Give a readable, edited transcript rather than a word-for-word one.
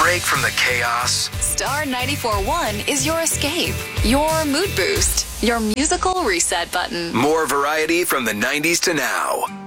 break from the chaos. Star 94.1 is your escape, your mood boost, your musical reset button. More variety from the 90s to now.